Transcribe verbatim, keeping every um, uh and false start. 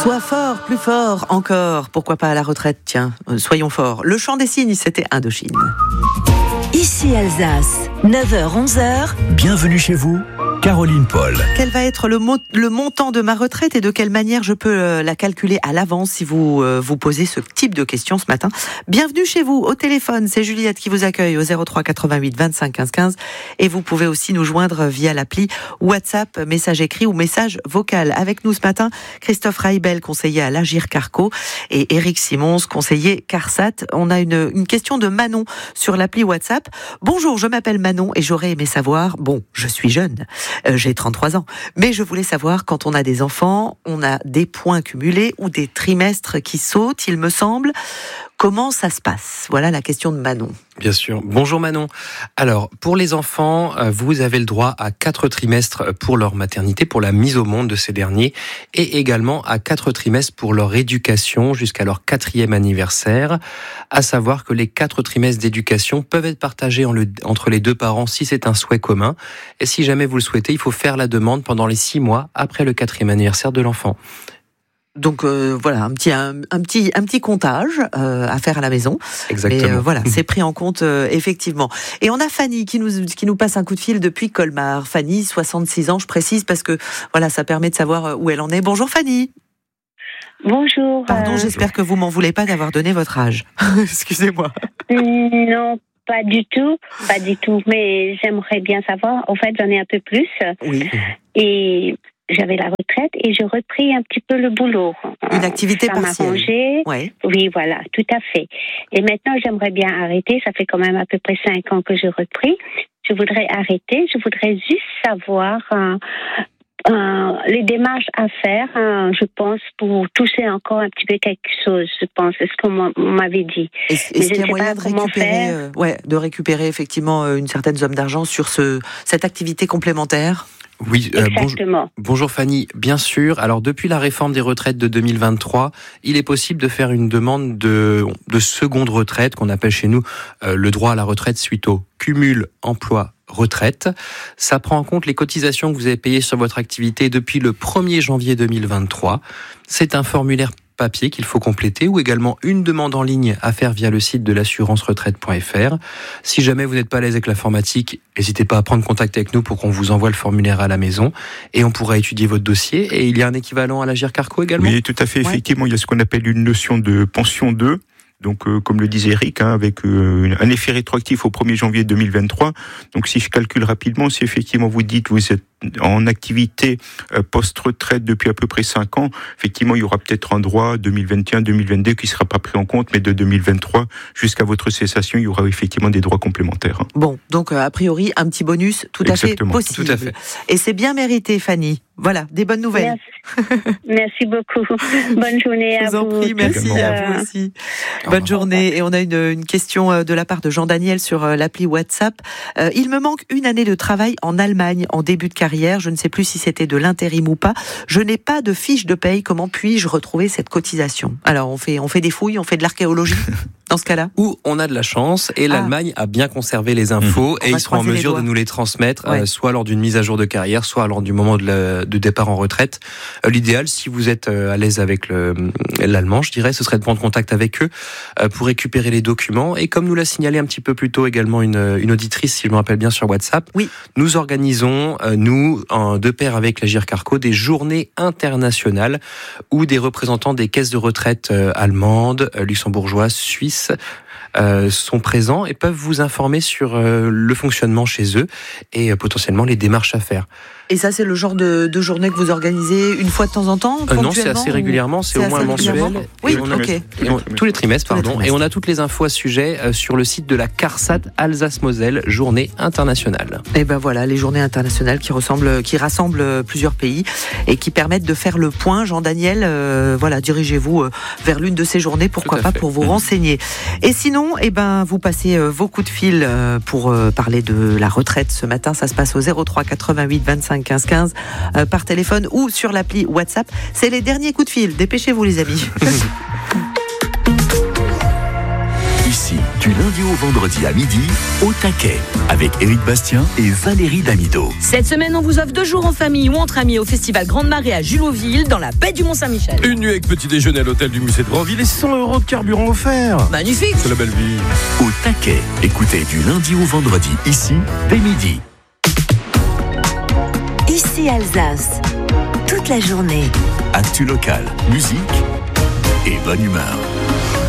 Sois fort, plus fort, encore. Pourquoi pas à la retraite, tiens, euh, soyons forts. Le chant des cygnes, c'était Indochine. Ici Alsace, neuf heures onze heures. Bienvenue chez vous, Caroline Paul. Quel va être le, mo- le montant de ma retraite et de quelle manière je peux euh, la calculer à l'avance si vous euh, vous posez ce type de questions ce matin. Bienvenue chez vous au téléphone, c'est Juliette qui vous accueille au zéro trois quatre-vingt-huit vingt-cinq quinze quinze et vous pouvez aussi nous joindre via l'appli WhatsApp, message écrit ou message vocal. Avec nous ce matin, Christophe Raibel, conseiller à l'Agir Carco et Éric Simons, conseiller CARSAT. On a une, une question de Manon sur l'appli WhatsApp. Bonjour, je m'appelle Manon et j'aurais aimé savoir, bon, je suis jeune, euh, j'ai trente-trois ans, mais je voulais savoir, quand on a des enfants, on a des points cumulés ou des trimestres qui sautent, il me semble. Comment ça se passe ? Voilà la question de Manon. Bien sûr. Bonjour Manon. Alors, pour les enfants, vous avez le droit à quatre trimestres pour leur maternité, pour la mise au monde de ces derniers, et également à quatre trimestres pour leur éducation jusqu'à leur quatrième anniversaire. À savoir que les quatre trimestres d'éducation peuvent être partagés en le, entre les deux parents si c'est un souhait commun. Et si jamais vous le souhaitez, il faut faire la demande pendant les six mois après le quatrième anniversaire de l'enfant. Donc euh, voilà, un petit un, un petit un petit comptage euh, à faire à la maison. Exactement. Mais euh, voilà, c'est pris en compte euh, effectivement. Et on a Fanny qui nous qui nous passe un coup de fil depuis Colmar. Fanny, soixante-six ans, je précise parce que voilà, ça permet de savoir où elle en est. Bonjour Fanny. Bonjour. Pardon, euh... j'espère que vous m'en voulez pas d'avoir donné votre âge. Excusez-moi. Non, pas du tout, pas du tout. Mais j'aimerais bien savoir. En fait, j'en ai un peu plus. Oui. Et j'avais la retraite et j'ai repris un petit peu le boulot. Une activité ça partielle. M'a arrangé. Ouais. Oui, voilà, tout à fait. Et maintenant, j'aimerais bien arrêter. Ça fait quand même à peu près cinq ans que j'ai repris. Je voudrais arrêter. Je voudrais juste savoir euh, euh, les démarches à faire, euh, je pense, pour toucher encore un petit peu quelque chose, je pense. C'est ce qu'on m'avait dit. Est-ce, est-ce qu'il y a moyen de récupérer, euh, ouais, de récupérer effectivement euh, une certaine somme d'argent sur ce, cette activité complémentaire ? Oui, euh, bonjour, bonjour Fanny, bien sûr. Alors depuis la réforme des retraites de deux mille vingt-trois, il est possible de faire une demande de, de seconde retraite, qu'on appelle chez nous euh, le droit à la retraite suite au cumul emploi-retraite. Ça prend en compte les cotisations que vous avez payées sur votre activité depuis le premier janvier deux mille vingt-trois. C'est un formulaire papier qu'il faut compléter ou également une demande en ligne à faire via le site de l'assurance retraite point f r. Si jamais vous n'êtes pas à l'aise avec l'informatique, n'hésitez pas à prendre contact avec nous pour qu'on vous envoie le formulaire à la maison et on pourra étudier votre dossier. Et il y a un équivalent à l'Agir Carco également ? Oui, tout à fait. Ouais. Effectivement, il y a ce qu'on appelle une notion de pension deux. Donc, euh, comme le disait Eric, hein, avec euh, un effet rétroactif au premier janvier deux mille vingt-trois. Donc, si je calcule rapidement, si effectivement vous dites que vous êtes en activité euh, post-retraite depuis à peu près cinq ans, effectivement, il y aura peut-être un droit deux mille vingt et un deux mille vingt-deux qui ne sera pas pris en compte, mais de deux mille vingt-trois jusqu'à votre cessation, il y aura effectivement des droits complémentaires. Hein. Bon, donc euh, a priori, un petit bonus tout Exactement. à fait possible. Tout à fait. Et c'est bien mérité, Fanny. Voilà, des bonnes nouvelles. Merci, Merci beaucoup. Bonne journée à vous. Je vous en prie, merci tous, à euh... vous aussi. Bonne journée. Et on a une, une question de la part de Jean-Daniel sur l'appli WhatsApp. Euh, il me manque une année de travail en Allemagne en début de carrière. Je ne sais plus si c'était de l'intérim ou pas. Je n'ai pas de fiche de paye. Comment puis-je retrouver cette cotisation ? Alors, on fait, on fait des fouilles, on fait de l'archéologie dans ce cas-là ? Ou on a de la chance et Ah. l'Allemagne a bien conservé les infos Mmh. et ils seront en mesure de nous les transmettre, ouais. euh, soit lors d'une mise à jour de carrière, soit lors du moment de, la, de départ en retraite. Euh, l'idéal, si vous êtes euh, à l'aise avec le, l'allemand, je dirais, ce serait de prendre contact avec eux euh, pour récupérer les documents. Et comme nous l'a signalé un petit peu plus tôt également une, une auditrice, si je me rappelle bien sur WhatsApp, oui. nous organisons, euh, nous, en, de pair avec l'Agir Carco, des journées internationales où des représentants des caisses de retraite euh, allemandes, euh, luxembourgeoises, suisses, Euh, sont présents et peuvent vous informer sur euh, le fonctionnement chez eux et euh, potentiellement les démarches à faire. Et ça, c'est le genre de, de journée que vous organisez une fois de temps en temps, euh, Non, c'est assez régulièrement, c'est, c'est au moins mensuel. Oui, et on a, ok. et on, tous les trimestres, pardon. Tous les trimestres. Et on a toutes les infos à ce sujet euh, sur le site de la CARSAT Alsace-Moselle, journée internationale. Et ben voilà, les journées internationales qui ressemblent, qui rassemblent plusieurs pays et qui permettent de faire le point. Jean-Daniel, euh, voilà, dirigez-vous euh, vers l'une de ces journées, pourquoi pas, pour vous mmh. renseigner. Et sinon, eh ben, vous passez euh, vos coups de fil euh, pour euh, parler de la retraite ce matin. Ça se passe au zéro trois quatre-vingt-huit vingt-cinq quinze quinze euh, par téléphone ou sur l'appli WhatsApp. C'est les derniers coups de fil. Dépêchez-vous, les amis. Ici, Du lundi au vendredi à midi, au taquet, avec Éric Bastien et Valérie Damido. Cette semaine, on vous offre deux jours en famille ou entre amis au festival Grande Marée à Juloville, dans la baie du Mont-Saint-Michel. Une nuit avec petit déjeuner à l'hôtel du musée de Grandville et cent euros de carburant offert. Magnifique. C'est la belle vie. Au taquet, écoutez du lundi au vendredi, ici, dès midi. Ici Alsace, toute la journée. Actu local, musique et bonne humeur.